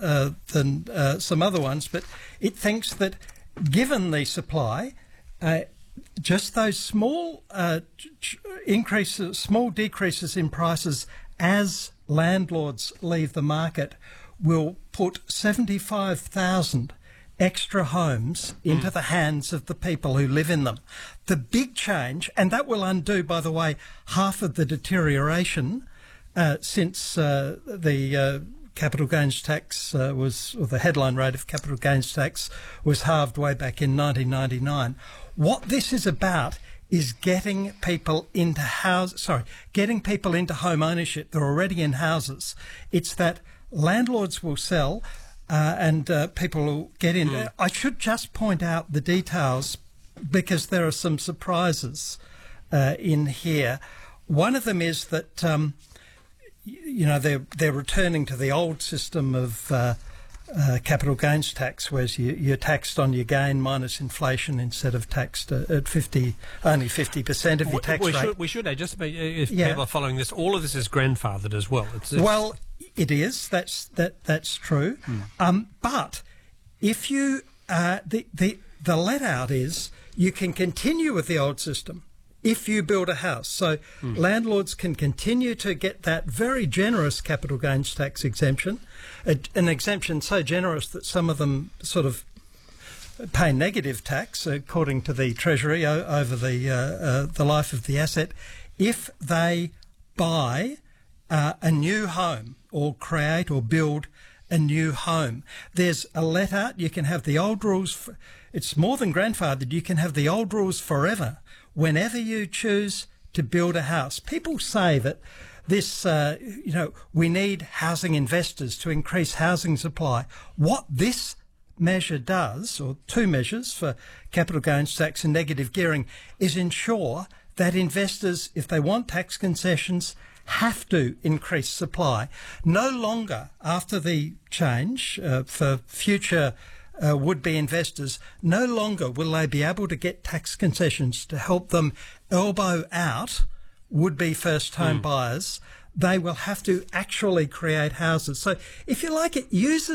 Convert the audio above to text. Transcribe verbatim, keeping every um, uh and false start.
uh, than uh, some other ones, but it thinks that given the supply, uh, just those small uh, increases, small decreases in prices as landlords leave the market will put seventy-five thousand extra homes into mm. the hands of the people who live in them. The big change, and that will undo, by the way, half of the deterioration uh, since uh, the uh, capital gains tax uh, was, or the headline rate of capital gains tax was halved way back in nineteen ninety-nine. What this is about is getting people into house, sorry, getting people into home ownership. They're already in houses. It's that landlords will sell uh, and uh, people will get in. Mm. I should just point out the details because there are some surprises uh, in here. One of them is that, um, you know, they're, they're returning to the old system of uh, uh, capital gains tax, whereas you, you're taxed on your gain minus inflation instead of taxed uh, at fifty, only fifty percent of your tax we rate. Should, we should, just be, if yeah. people are following this, all of this is grandfathered as well. It's, it's well, it is. That's that. That's true. Hmm. Um, but if you uh, the the the let out is you can continue with the old system if you build a house. So mm. landlords can continue to get that very generous capital gains tax exemption, a, an exemption so generous that some of them sort of pay negative tax, according to the Treasury, o- over the uh, uh, the life of the asset, if they buy uh, a new home or create or build a new home. There's a let out. You can have the old rules. For, it's more than grandfathered. You can have the old rules forever whenever you choose to build a house. People say that this, uh, you know, we need housing investors to increase housing supply. What this measure does, or two measures for capital gains tax and negative gearing, is ensure that investors, if they want tax concessions, have to increase supply. No longer, after the change uh, for future uh, would-be investors, no longer will they be able to get tax concessions to help them elbow out would-be first-home mm. buyers. They will have to actually create houses. So, if you like, it uses